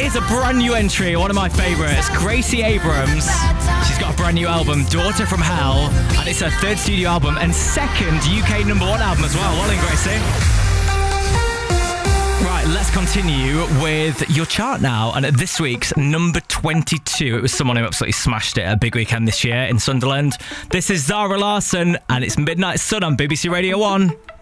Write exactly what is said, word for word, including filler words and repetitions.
Here's a brand new entry, one of my favourites, Gracie Abrams. She's got a brand new album, Daughter from Hell, and it's her third studio album and second U K number one album as well. Well done, Gracie. Right, let's continue with your chart now. And at this week's number twenty-two, it was someone who absolutely smashed it at a big weekend this year in Sunderland. This is Zara Larsson, and it's Midnight Sun on B B C Radio one.